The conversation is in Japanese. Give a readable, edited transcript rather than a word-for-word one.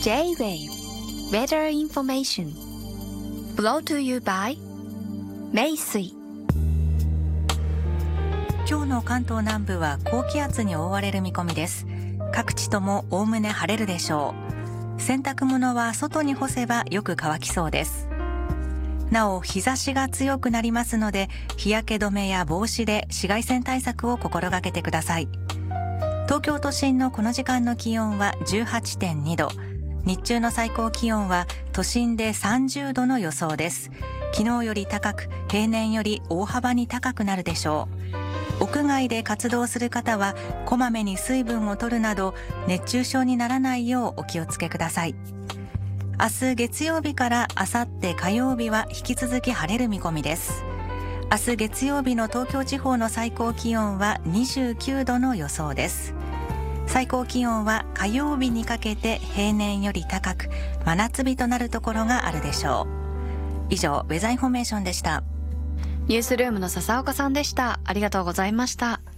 J-Wave Weather Information Brought to you by 名水。 今日の関東南部は高気圧に覆われる見込みです。各地ともおおむね晴れるでしょう。洗濯物は外に干せばよく乾きそうです。なお日差しが強くなりますので、日焼け止めや帽子で紫外線対策を心がけてください。東京都心のこの時間の気温は 18.2 度、日中の最高気温は都心で30度の予想です。昨日より高く、平年より大幅に高くなるでしょう。屋外で活動する方はこまめに水分を取るなど熱中症にならないようお気をつけください。明日月曜日から明後日火曜日は引き続き晴れる見込みです。明日月曜日の東京地方の最高気温は29度の予想です。最高気温は火曜日にかけて平年より高く、真夏日となるところがあるでしょう。以上、ウェザーインフォメーションでした。 ニュースルームの笹岡さんでした。ありがとうございました。